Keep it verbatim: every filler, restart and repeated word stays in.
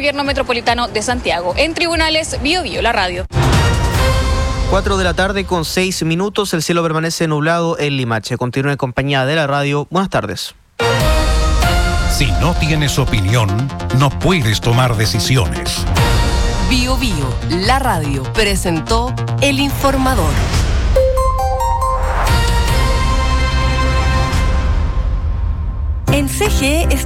Gobierno Metropolitano de Santiago. En Tribunales, Bio Bio, la radio. cuatro de la tarde con seis minutos, el cielo permanece nublado en Limache. Continúa en compañía de la radio. Buenas tardes. Si no tienes opinión, no puedes tomar decisiones. Bio Bio, la radio, presentó El Informador. En C G E